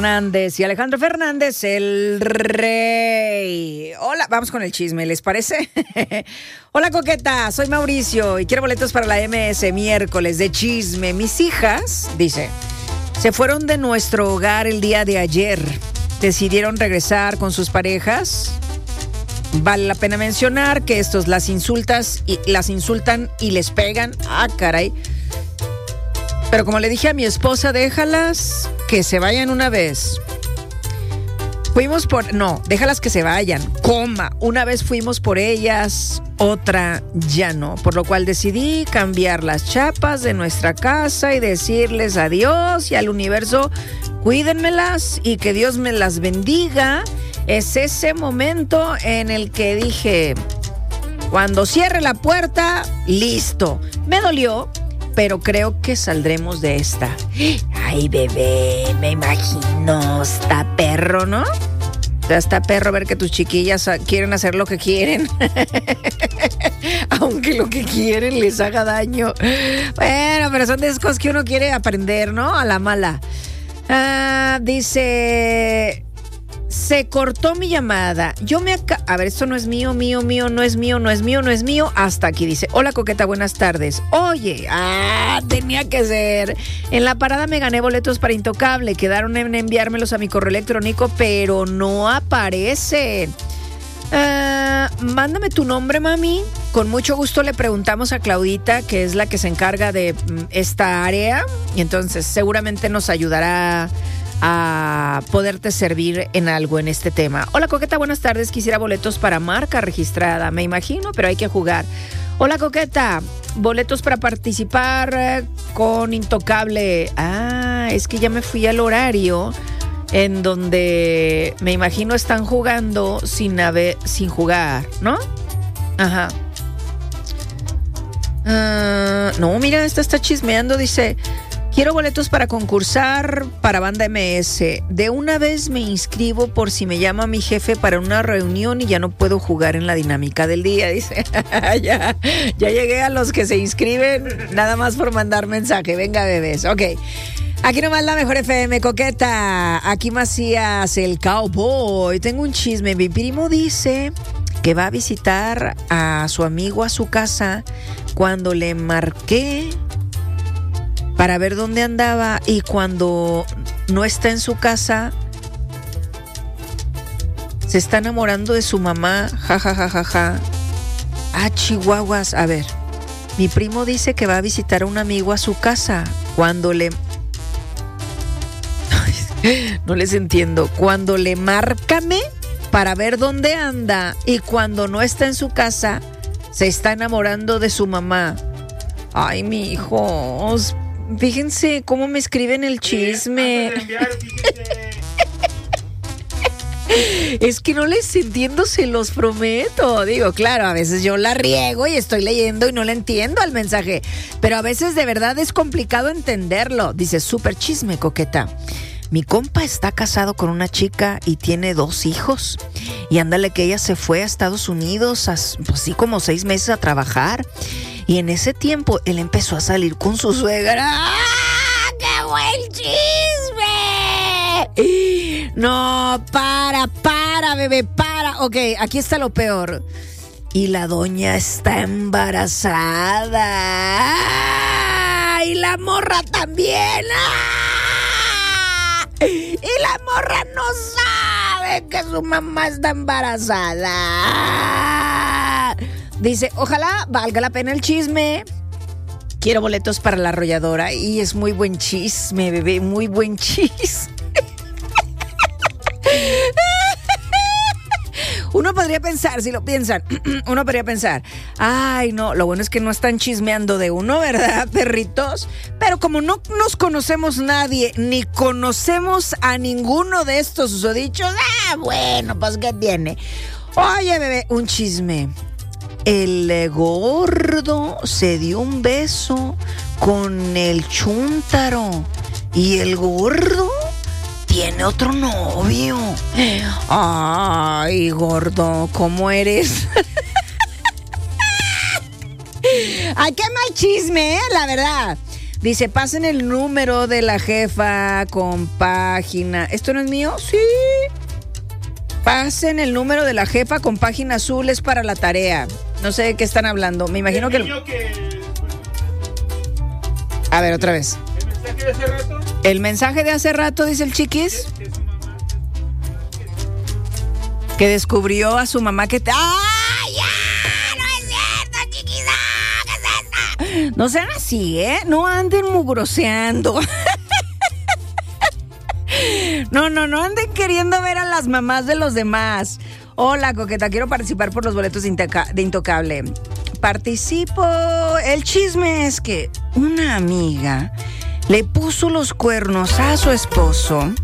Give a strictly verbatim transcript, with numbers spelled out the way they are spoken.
Fernández y Alejandro Fernández, el rey. Hola, vamos con el chisme, ¿les parece? Hola, coqueta, soy Mauricio y quiero boletos para la M S miércoles de chisme. Mis hijas, dice, se fueron de nuestro hogar el día de ayer. Decidieron regresar con sus parejas. Vale la pena mencionar que estos las insultas y las insultan y les pegan. Ah, caray. Pero como le dije a mi esposa, déjalas que se vayan una vez. Fuimos por... No, déjalas que se vayan, coma. Una vez fuimos por ellas, otra ya no. Por lo cual decidí cambiar las chapas de nuestra casa y decirles adiós y al universo, cuídenmelas y que Dios me las bendiga. Es ese momento en el que dije, cuando cierre la puerta, listo. Me dolió, pero creo que saldremos de esta. Ay, bebé, me imagino, está perro, ¿no? Está perro ver que tus chiquillas quieren hacer lo que quieren. Aunque lo que quieren les haga daño. Bueno, pero son de esas cosas que uno quiere aprender, ¿no? A la mala. Ah, dice... Se cortó mi llamada. Yo me acá... A ver, esto no es mío, mío, mío, no es mío, no es mío, no es mío. Hasta aquí dice, hola coqueta, buenas tardes. Oye, ah, tenía que ser. En la parada me gané boletos para Intocable. Quedaron en enviármelos a mi correo electrónico, pero no aparecen. Uh, mándame tu nombre, mami. Con mucho gusto le preguntamos a Claudita, que es la que se encarga de um, esta área. Y entonces seguramente nos ayudará a poderte servir en algo en este tema. Hola coqueta, buenas tardes. Quisiera boletos para marca registrada, me imagino, pero hay que jugar. Hola coqueta, boletos para participar con Intocable. Ah, es que ya me fui al horario en donde me imagino están jugando sin haber, sin jugar, ¿no? Ajá. Uh, no, mira, esta está chismeando, dice... Quiero boletos para concursar para Banda M S. De una vez me inscribo por si me llama mi jefe para una reunión y ya no puedo jugar en la dinámica del día, dice. ya, ya llegué a los que se inscriben nada más por mandar mensaje. Venga, bebés. Ok. Aquí nomás la mejor F M, coqueta. Aquí Macías, el cowboy. Tengo un chisme. Mi primo dice que va a visitar a su amigo a su casa. Cuando le marqué para ver dónde andaba y cuando no está en su casa se está enamorando de su mamá, ja, ja, ja, ja, ja. Ah, chihuahuas, a ver, mi primo dice que va a visitar a un amigo a su casa. Cuando le... no les entiendo. Cuando le márcame para ver dónde anda y cuando no está en su casa se está enamorando de su mamá. Ay, mi hijo, fíjense cómo me escriben el chisme. Eh, enviar, es que no les entiendo, se los prometo. Digo, claro, a veces yo la riego y estoy leyendo y no le entiendo al mensaje. Pero a veces de verdad es complicado entenderlo. Dice, súper chisme, coqueta. Mi compa está casado con una chica y tiene dos hijos. Y ándale que ella se fue a Estados Unidos, así pues, como seis meses a trabajar. Y en ese tiempo él empezó a salir con su suegra. ¡Ah, qué buen chisme! No, para, para, bebé, para. Ok, aquí está lo peor. Y la doña está embarazada. Y la morra también. ¡Ah! Y la morra no sabe que su mamá está embarazada. Dice, ojalá valga la pena el chisme. Quiero boletos para La Arrolladora. Y es muy buen chisme, bebé, muy buen chisme. Uno podría pensar, si lo piensan, uno podría pensar, ay, no, lo bueno es que no están chismeando de uno, ¿verdad, perritos? Pero como no nos conocemos nadie, ni conocemos a ninguno de estos susodichos, ah, bueno, pues, ¿qué tiene? Oye, bebé, un chisme. El gordo se dio un beso con el chúntaro y el gordo tiene otro novio. Ay, gordo, ¿cómo eres? Ay, qué mal chisme, ¿eh? La verdad. Dice, pasen el número de la jefa con página. ¿Esto no es mío? Sí. Pasen el número de la jefa con página azul, es para la tarea. No sé de qué están hablando. Me imagino que... El... A ver, otra vez. ¿El mensaje de hace rato? El mensaje de hace rato, dice el chiquis. Que, que su mamá... Que descubrió a su mamá que... Te... ¡Ay, ya! ¡No es cierto, chiquis! ¡Ah! ¿Qué es esto? No sean así, ¿eh? No anden mugroseando. No, no, no anden queriendo ver a las mamás de los demás. Hola, coqueta, quiero participar por los boletos de, Inteca- de Intocable. Participo. El chisme es que una amiga le puso los cuernos a su esposo